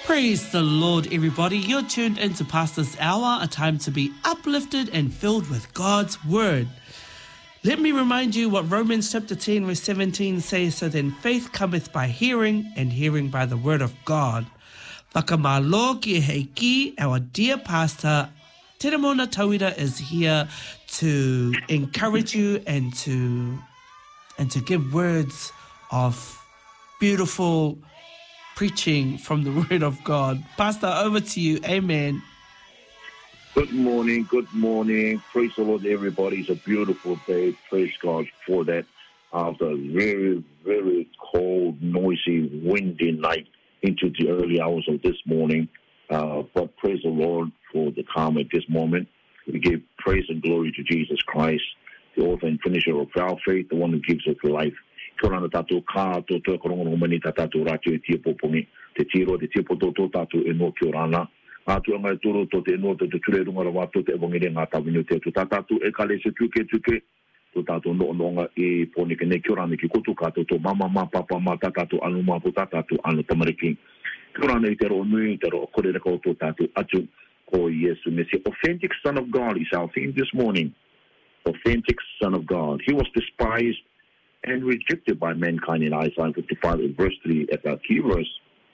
Praise the Lord, everybody. You're tuned into Pastor's Hour, a time to be uplifted and filled with God's Word. Let me remind you what Romans chapter 10 verse 17 says, so then faith cometh by hearing, and hearing by the Word of God. Whakamalo ki heiki, our dear pastor, Te Mona Tauira, is here to encourage you and to give words of beautiful preaching from the Word of God. Pastor, over to you. Amen. Good morning. Praise the Lord, everybody. It's a beautiful day. Praise God for that. After a very, very cold, noisy, windy night into the early hours of this morning. But praise the Lord for the calm at this moment. We give praise and glory to Jesus Christ, the author and finisher of our faith, the one who gives us life. Korana tatu ka to korongo mani tatu ratu e tia popongi te tiro te tia poto tatu e no korana atu ngai turu to te no te ture runga wa to te bongire nga tavinu te tatu e kale se tuke to tatu no nga e poni ke ne korana ki kutu ka to mama papa mata tatu anu ma tatu anu tamariki korana i te ro nui te ro kore ko to tatu atu ko Yesu Mesi. Authentic Son of God is our theme this morning. Authentic Son of God. He was despised and rejected by mankind in Isaiah 55 and verse 3 as our key verse.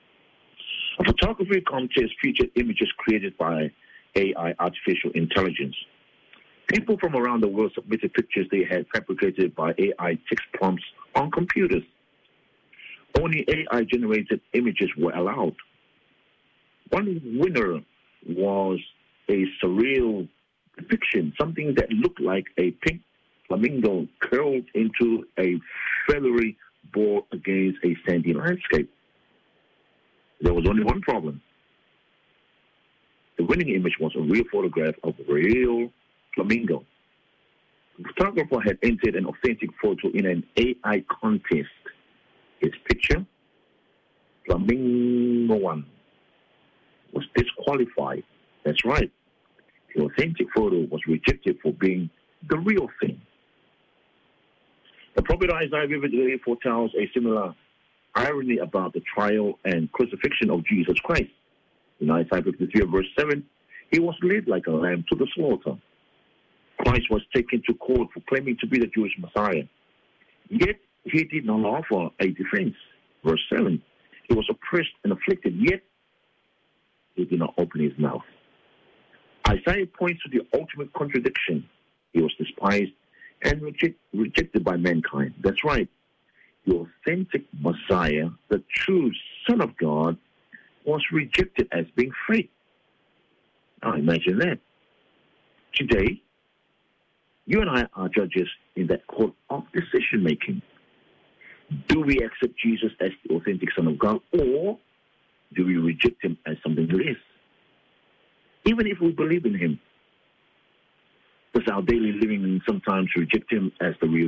A photography contest featured images created by AI, artificial intelligence. People from around the world submitted pictures they had fabricated by AI text prompts on computers. Only AI-generated images were allowed. One winner was a surreal depiction, something that looked like a pink flamingo curled into a feathery ball against a sandy landscape. There was only one problem. The winning image was a real photograph of a real flamingo. The photographer had entered an authentic photo in an AI contest. His picture, Flamingo 1, was disqualified. That's right. The authentic photo was rejected for being the real thing. The prophet Isaiah vividly foretells a similar irony about the trial and crucifixion of Jesus Christ. In Isaiah 53, verse 7, he was led like a lamb to the slaughter. Christ was taken to court for claiming to be the Jewish Messiah. Yet he did not offer a defense. Verse 7, he was oppressed and afflicted, yet he did not open his mouth. Isaiah points to the ultimate contradiction. He was despised and rejected by mankind. That's right. The authentic Messiah, the true Son of God, was rejected as being fake. Now imagine that. Today, you and I are judges in that court of decision-making. Do we accept Jesus as the authentic Son of God, or do we reject him as something less? Even if we believe in him, does our daily living sometimes reject him as the real